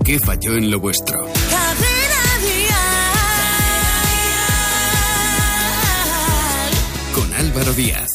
¿Qué falló en lo vuestro? Con Álvaro Díaz.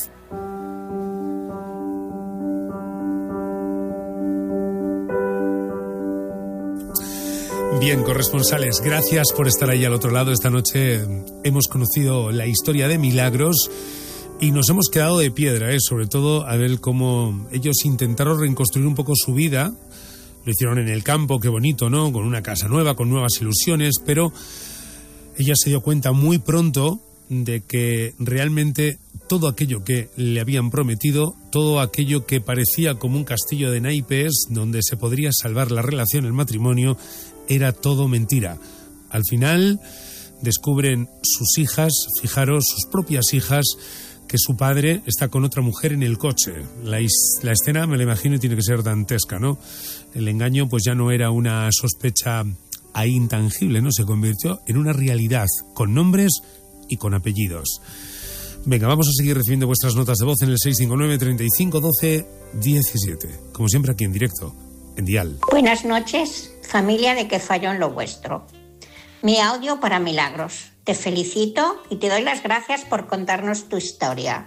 Bien, corresponsales, gracias por estar ahí al otro lado. Esta noche hemos conocido la historia de Milagros y nos hemos quedado de piedra, sobre todo a ver cómo ellos intentaron reconstruir un poco su vida. Lo hicieron en el campo, qué bonito, ¿no? Con una casa nueva, con nuevas ilusiones, pero ella se dio cuenta muy pronto de que realmente todo aquello que le habían prometido, todo aquello que parecía como un castillo de naipes donde se podría salvar la relación, el matrimonio, era todo mentira. Al final descubren sus hijas, fijaros, sus propias hijas, que su padre está con otra mujer en el coche. La escena, me la imagino, tiene que ser dantesca, ¿no? El engaño pues ya no era una sospecha ahí intangible, ¿no? Se convirtió en una realidad, con nombres y con apellidos. Venga, vamos a seguir recibiendo vuestras notas de voz en el 659 35 12 17. Como siempre aquí en directo, en Dial. Buenas noches, familia de Que falló en lo vuestro. Mi audio para Milagros. Te felicito y te doy las gracias por contarnos tu historia.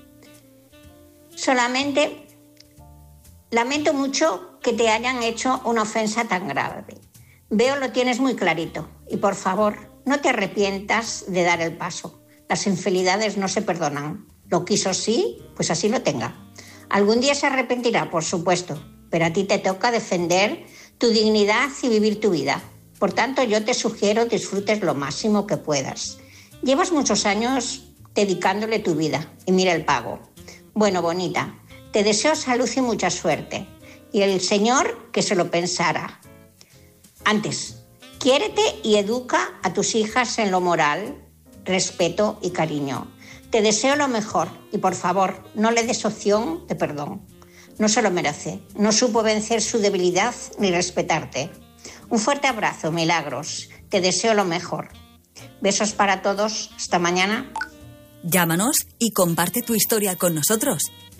Solamente lamento mucho que te hayan hecho una ofensa tan grave. Veo lo tienes muy clarito y por favor no te arrepientas de dar el paso. Las infidelidades no se perdonan. Lo quiso sí, pues así lo tenga. Algún día se arrepentirá, por supuesto, pero a ti te toca defender tu dignidad y vivir tu vida. Por tanto, yo te sugiero disfrutes lo máximo que puedas. Llevas muchos años dedicándole tu vida y mira el pago. Bueno, bonita, te deseo salud y mucha suerte. Y el Señor que se lo pensara. Antes, quiérete y educa a tus hijas en lo moral, respeto y cariño. Te deseo lo mejor y por favor, no le des opción de perdón. No se lo merece. No supo vencer su debilidad ni respetarte. Un fuerte abrazo, Milagros. Te deseo lo mejor. Besos para todos. Hasta mañana. Llámanos y comparte tu historia con nosotros.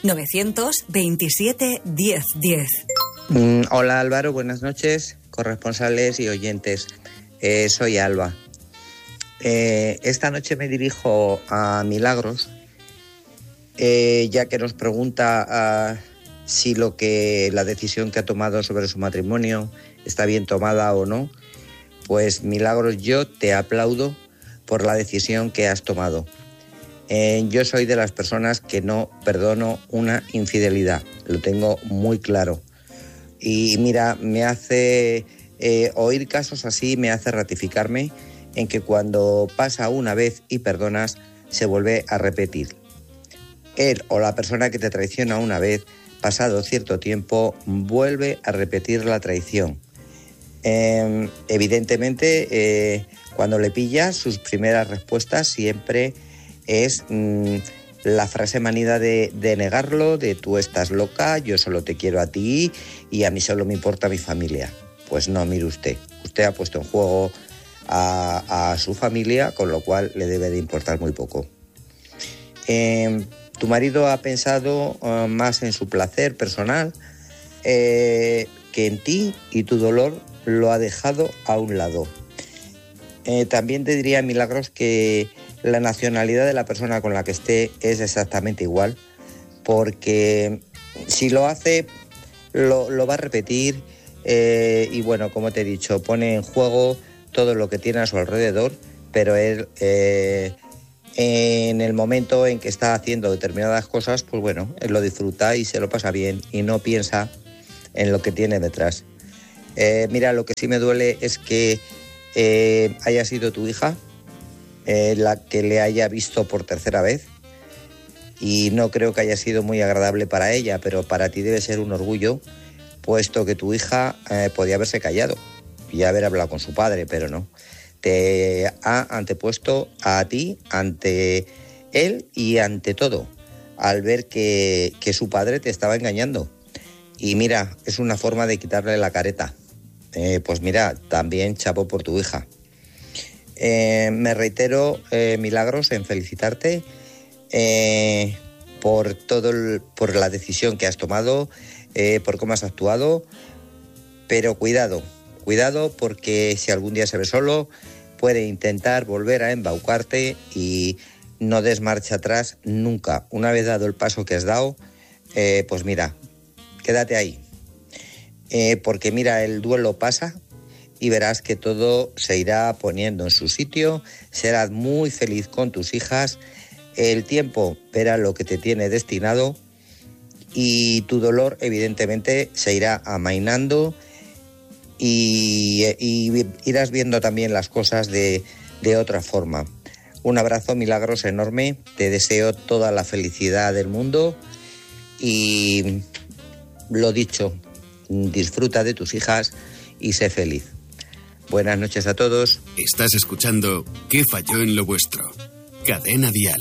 927 1010. Hola Álvaro, buenas noches, corresponsales y oyentes. Soy Alba. Esta noche me dirijo a Milagros, ya que nos pregunta si la decisión que ha tomado sobre su matrimonio está bien tomada o no. Pues Milagros, yo te aplaudo por la decisión que has tomado. Yo soy de las personas que no perdono una infidelidad, lo tengo muy claro. Y mira, me hace oír casos así, me hace ratificarme en que cuando pasa una vez y perdonas, se vuelve a repetir. Él o la persona que te traiciona una vez, pasado cierto tiempo, vuelve a repetir la traición. Evidentemente, cuando le pillas, sus primeras respuestas siempre es la frase manida de negarlo, de tú estás loca, yo solo te quiero a ti y a mí solo me importa mi familia. Pues no, mire usted ha puesto en juego a su familia, con lo cual le debe de importar muy poco. Tu marido ha pensado más en su placer personal que en ti, y tu dolor lo ha dejado a un lado. También te diría, Milagros, que la nacionalidad de la persona con la que esté es exactamente igual, porque si lo hace, lo va a repetir, y bueno, como te he dicho, pone en juego todo lo que tiene a su alrededor, pero él, en el momento en que está haciendo determinadas cosas, pues bueno, él lo disfruta y se lo pasa bien y no piensa en lo que tiene detrás. Mira, lo que sí me duele es que haya sido tu hija la que le haya visto por tercera vez, y no creo que haya sido muy agradable para ella, pero para ti debe ser un orgullo, puesto que tu hija podía haberse callado y haber hablado con su padre, pero no. Te ha antepuesto a ti, ante él y ante todo, al ver que su padre te estaba engañando. Y mira, es una forma de quitarle la careta. Pues mira, también chapo por tu hija. Me reitero, Milagros, en felicitarte por la decisión que has tomado, por cómo has actuado, pero cuidado Cuidado, porque si algún día se ve solo, puede intentar volver a embaucarte y no des marcha atrás nunca. Una vez dado el paso que has dado, pues mira, quédate ahí. Porque mira, el duelo pasa y verás que todo se irá poniendo en su sitio, serás muy feliz con tus hijas, el tiempo verá lo que te tiene destinado y tu dolor evidentemente se irá amainando y irás viendo también las cosas de otra forma. Un abrazo, Milagros, enorme, te deseo toda la felicidad del mundo y lo dicho, disfruta de tus hijas y sé feliz. Buenas noches a todos. Estás escuchando ¿Qué falló en lo vuestro? Cadena Dial.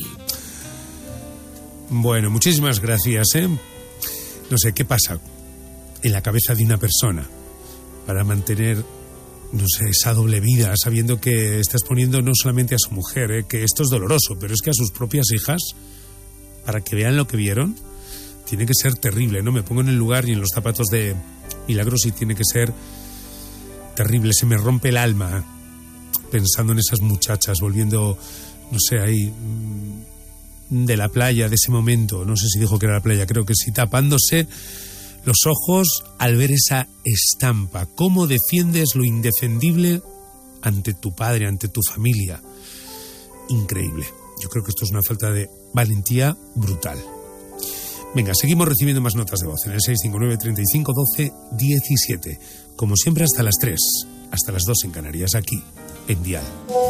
Bueno, muchísimas gracias, ¿eh? No sé, ¿qué pasa en la cabeza de una persona para mantener, no sé, esa doble vida, sabiendo que estás poniendo no solamente a su mujer, que esto es doloroso, pero es que a sus propias hijas, para que vean lo que vieron, tiene que ser terrible, ¿no? Me pongo en el lugar y en los zapatos de Milagros y tiene que ser terrible. Se me rompe el alma pensando en esas muchachas, volviendo, no sé, ahí de la playa, de ese momento, no sé si dijo que era la playa, creo que sí, tapándose los ojos al ver esa estampa. ¿Cómo defiendes lo indefendible ante tu padre, ante tu familia? Increíble. Yo creo que esto es una falta de valentía brutal. Venga, seguimos recibiendo más notas de voz en el 659 35 12 17. Como siempre hasta las 3, hasta las 2 en Canarias, aquí, en Dial.